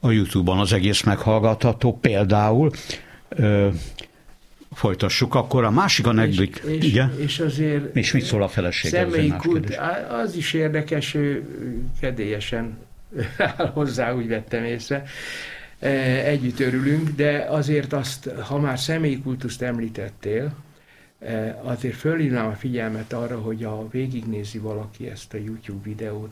a YouTube-on az egész meghallgatható, például folytassuk, akkor a másik anekdot, igen? És azért... És mit szól a feleség? Az is érdekes, ő kedélyesen áll hozzá, úgy vettem észre. Együtt örülünk, de azért azt, ha már személyi kultuszt említettél, azért fölhívnám a figyelmet arra, hogy ha végignézi valaki ezt a YouTube videót,